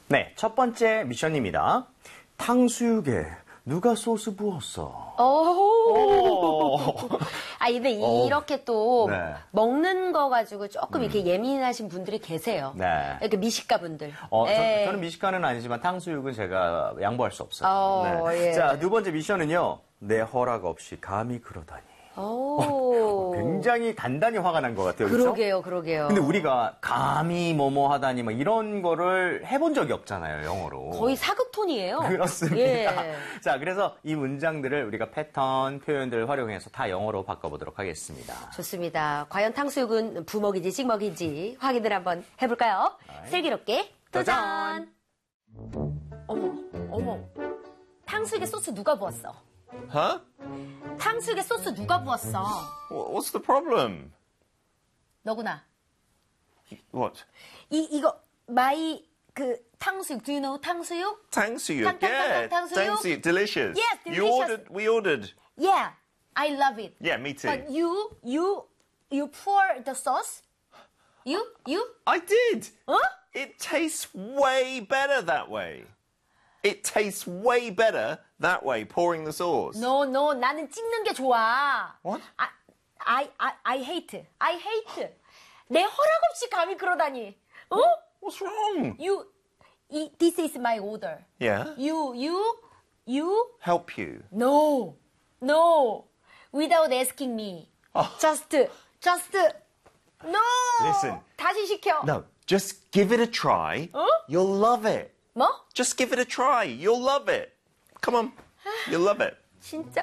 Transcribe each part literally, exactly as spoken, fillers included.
네, 첫 번째 미션입니다. 탕수육에 누가 소스 부었어? 오. 아, 근데 오. 이렇게 또 네. 먹는 거 가지고 조금 이렇게 예민하신 분들이 계세요. 네. 이렇게 미식가 분들. 어, 예. 저, 저는 미식가는 아니지만 탕수육은 제가 양보할 수 없어요. 어, 네. 예. 자, 두 번째 미션은요. 내 허락 없이 감히 그러다니. 오. 굉장히 단단히 화가 난 것 같아요. 그렇죠? 그러게요, 그러게요. 근데 우리가 감히 뭐뭐 하다니 막 이런 거를 해본 적이 없잖아요, 영어로. 거의 사극톤이에요. 그렇습니다. 예. 자, 그래서 이 문장들을 우리가 패턴, 표현들 활용해서 다 영어로 바꿔보도록 하겠습니다. 좋습니다. 과연 탕수육은 부먹인지 찍먹인지 확인을 한번 해볼까요? 슬기롭게 도전! 어머, 어머. 탕수육에 소스 누가 부었어? Huh? 탕수육에 소스 누가 부었어? Wha- What's the problem? 너구나. What? 이, 이거, 마이, 그, 탕수육. Do you know 탕수육? Tangsuyuk. Tang- tang- Yeah. tang- tangsuyuk? Tangsuyuk. Delicious. Yes, You delicious. ordered, we ordered. Yeah, I love it. Yeah, me too. But you, you, you pour the sauce? You, you? I did. Huh? It tastes way better that way. It tastes way better that way, pouring the sauce. No, no, 나는 찍는 게 좋아. What? I, I, I, I hate. I hate. 내 허락 없이 감히 그러다니. 어? What's wrong? You, 이, this is my order. Yeah. You, you, you, Help you. no, no, without asking me. Oh. Just, just, no. Listen. 다시 시켜. No, just give it a try. Huh? You'll love it. 뭐? Just give it a try. You'll love it. Come on. You'll love it. 진짜.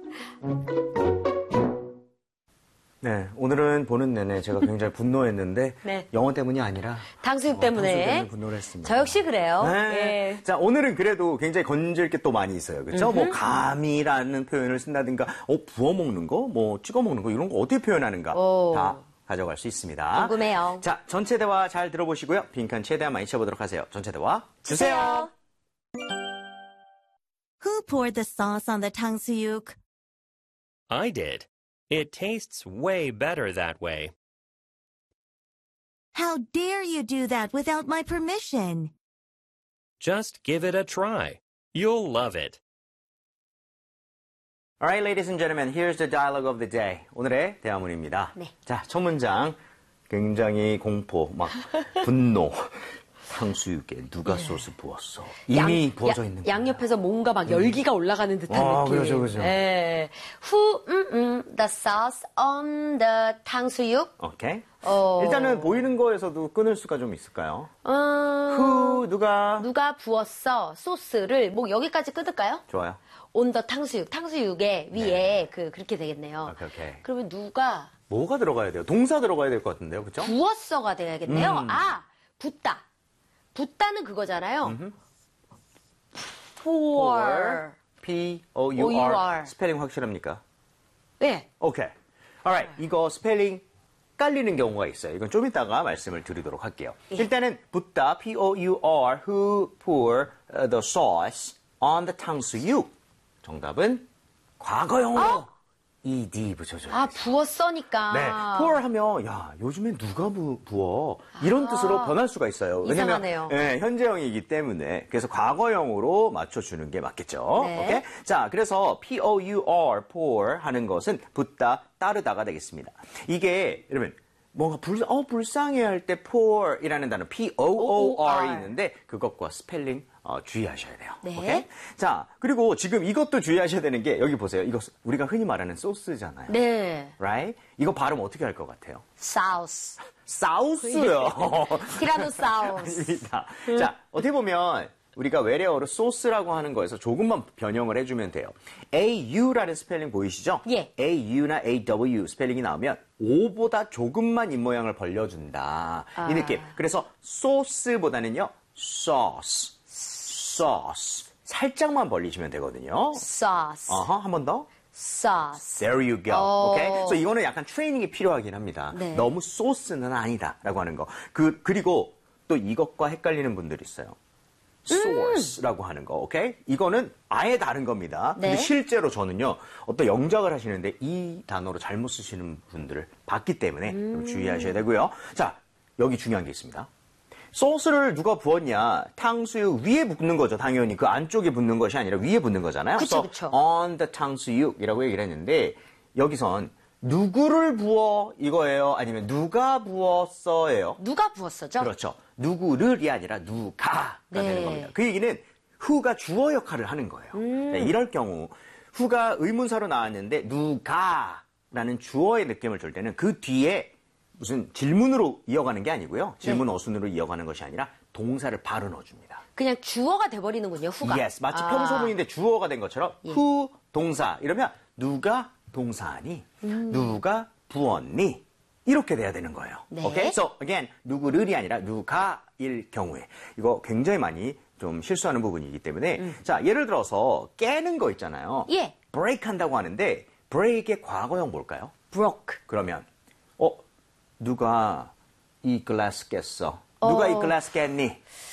네, 오늘은 보는 내내 제가 굉장히 분노했는데 네. 영어 때문이 아니라 탕수육 어, 때문에. 탕수육 때문에 분노를 했습니다. 저 역시 그래요. 네. 예. 자, 오늘은 그래도 굉장히 건질 게 또 많이 있어요. 그렇죠? 뭐 감이라는 표현을 쓴다든가 어 부어 먹는 거, 뭐 찍어 먹는 거 이런 거 어떻게 표현하는가 오. 다 가져갈 수 있습니다. 궁금해요. 자, 전체 대화 잘 들어보시고요. 빈칸 최대한 많이 쳐보도록 하세요. 전체 대화 주세요. Who poured the sauce on the 탕수육? I did. It tastes way better that way. How dare you do that without my permission? Just give it a try. You'll love it. Alright, ladies and gentlemen, here's the dialogue of the day. 오늘의 대화문입니다. 네. 자, 첫 문장. 굉장히 공포, 막 분노. 탕수육에 누가 소스 부었어? 이미 양, 부어져 야- 있는 거야. 양옆에서 뭔가 막 열기가 올라가는 듯한 아, 느낌. 그렇죠, 그렇죠. 예. Who, 음, 음, the sauce on the 탕수육? 오케이. 어. 일단은 보이는 거에서도 끊을 수가 좀 있을까요? 음, 후, 누가? 누가 부었어? 소스를, 뭐, 여기까지 끊을까요? 좋아요. on the 탕수육. 탕수육에 위에 그, 그렇게 되겠네요. 오케이, 오케이. 그러면 누가 뭐가 들어가야 돼요? 동사 들어가야 될 것 같은데요, 그쵸? 부었어가 돼야겠네요. 음. 아, 붓다. 붓다는 그거잖아요. pour. P O U O U R. R. 스펠링 확실합니까? 네. 오케이. Alright. 이거 스펠링 깔리는 경우가 있어요. 이건 좀 이따가 말씀을 드리도록 할게요. 예. 일단은 붓다, P O U R, who pour uh, the sauce on the 탕수육. 정답은 과거형으로 어? ed 붙여줘요. 아, 부었어니까. 네, pour 하면 야 요즘에 누가 부, 부어 이런 뜻으로 변할 수가 있어요. 왜냐면 이상하네요. 예, 현재형이기 때문에 그래서 과거형으로 맞춰주는 게 맞겠죠. 네. 오케이? 자, 그래서 P O U R pour 하는 것은 붓다 따르다가 되겠습니다. 이게 여러분 뭔가 불, 어, 불쌍해할 때 pour이라는 단어 P O O R이 있는데 그것과 스펠링 어, 주의하셔야 돼요. 네. 오케이? 자, 그리고 지금 이것도 주의하셔야 되는 게 여기 보세요. 이거 우리가 흔히 말하는 소스잖아요. 네. right? 이거 발음 어떻게 할 것 같아요? 사우스. 사우스요. 티라노사우루스. 아닙니다. 자, 어떻게 보면 우리가 외래어로 소스라고 하는 거에서 조금만 변형을 해주면 돼요. 에이유라는 스펠링 보이시죠? 예. 에이유나 에이더블유 스펠링이 나오면 오보다 조금만 입모양을 벌려준다. 이 느낌. 그래서 소스보다는요, sauce, sauce. 살짝만 벌리시면 되거든요. sauce. 어허, 한 번 더. sauce. There you go. 오. 오케이. 그래서 이거는 약간 트레이닝이 필요하긴 합니다. 네. 너무 소스는 아니다라고 하는 거. 그 그리고 또 이것과 헷갈리는 분들이 있어요. source라고 하는 거. 오케이? 이거는 아예 다른 겁니다. 네. 근데 실제로 저는요. 어떤 영작을 하시는데 이 단어로 잘못 쓰시는 분들을 봤기 때문에 좀 주의하셔야 되고요. 자, 여기 중요한 게 있습니다. 소스를 누가 부었냐? 탕수육 위에 붓는 거죠. 당연히 그 안쪽에 붓는 것이 아니라 위에 붓는 거잖아요. 그쵸, 그래서 그쵸. on the 탕수육이라고 얘기를 했는데 여기선 누구를 부어 이거예요? 아니면 누가 부었어예요? 누가 부었어죠? 그렇죠. 누구를이 아니라 누가가 네. 되는 겁니다. 그 얘기는 who가 주어 역할을 하는 거예요. 음. 네, 이럴 경우 who가 의문사로 나왔는데 누가라는 주어의 느낌을 줄 때는 그 뒤에 무슨 질문으로 이어가는 게 아니고요. 질문 네. 어순으로 이어가는 것이 아니라 동사를 바로 넣어줍니다. 그냥 주어가 돼버리는군요, 후가. Yes, 마치 아. 평소문인데 주어가 된 것처럼 예. who 동사 이러면 누가 동사니, 음. 누가 부었니 이렇게 돼야 되는 거예요. 네. 오케이, so again 누구를이 아니라 누가일 경우에 이거 굉장히 많이 좀 실수하는 부분이기 때문에 자 예를 들어서 깨는 거 있잖아요. 음. 예. break 한다고 하는데 break의 과거형 뭘까요? broke. 그러면 어 누가 이 글라스 깼어? 누가 이 글라스 깼니?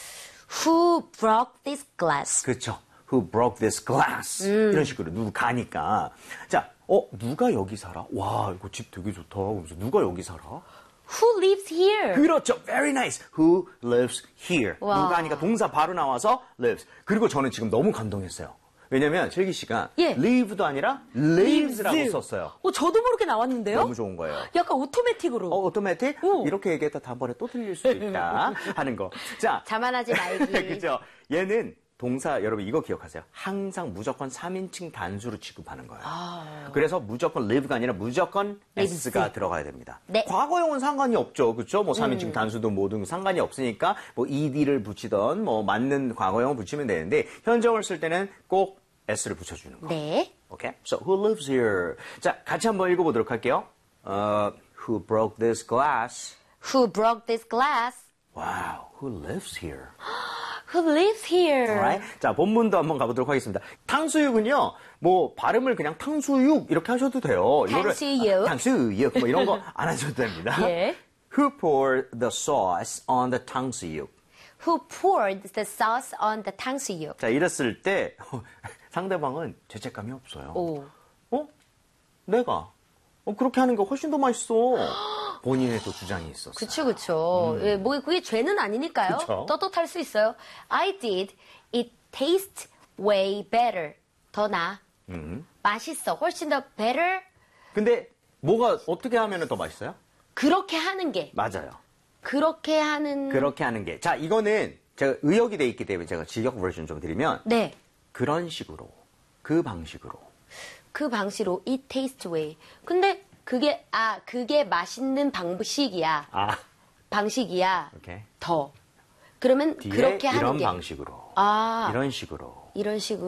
Who broke this glass? 그렇죠. Who broke this glass? 음. 이런 식으로 누가니까. 자, 어 누가 여기 살아? 와 이거 집 되게 좋다. 그래서 누가 여기 살아? Who lives here? 그렇죠. Very nice. Who lives here? 와. 누가 하니까 동사 바로 나와서 lives. 그리고 저는 지금 너무 감동했어요. 왜냐면 슬기 씨가 예. live도 아니라 lives라고 lives. 썼어요. 어, 저도 모르게 나왔는데요? 너무 좋은 거예요. 약간 오토매틱으로. 어, 오토매틱? 오. 이렇게 얘기했다 다음번에 또 들릴 수도 있다 하는 거. 자, 자만하지 말기. 그죠? 얘는 동사 여러분 이거 기억하세요. 항상 무조건 삼인칭 단수로 취급하는 거예요. 아. 그래서 무조건 live가 아니라 무조건 lives. s가 들어가야 됩니다. 네. 과거형은 상관이 없죠. 그렇죠? 뭐 삼인칭 단수도 뭐든 상관이 없으니까 뭐 ed를 붙이던 뭐 맞는 과거형을 붙이면 되는데 현정을 쓸 때는 꼭 s를 붙여주는 거. 네. 오케이? So who lives here? 자, 같이 한번 읽어보도록 할게요. 어, who broke this glass? Who broke this glass? Wow, who lives here? Who lives here? Alright? 자, 본문도 한번 가보도록 하겠습니다. 탕수육은요, 뭐, 발음을 그냥 탕수육 이렇게 하셔도 돼요. 이거를 탕수육. 아, 탕수육, 뭐 이런 거 안 하셔도 됩니다. 예. Who poured the sauce on the 탕수육? Who poured the sauce on the 탕수육? 자, 이랬을 때 상대방은 죄책감이 없어요. 오. 어? 내가? 어, 그렇게 하는 게 훨씬 더 맛있어. 본인의 또 주장이 있었어요. 그쵸, 그쵸. 예, 뭐, 그게 죄는 아니니까요. 그쵸. 떳떳할 수 있어요. I did. It tastes way better. 더 나아. 음. 맛있어. 훨씬 더 better. 근데 뭐가 어떻게 하면 더 맛있어요? 그렇게 하는 게. 맞아요. 그렇게 하는. 그렇게 하는 게. 자, 이거는 제가 의역이 돼 있기 때문에 제가 직역 버전 좀 드리면 네. 그런 식으로, 그 방식으로. 그 방식으로 it tastes way. 근데 그게, 아, 그게 맛있는 방식이야. 아, 방식이야. 오케이. 더. 그러면 뒤에 그렇게 하는 이런 게. 방식으로. 아. 이런 식으로. 이런 식으로.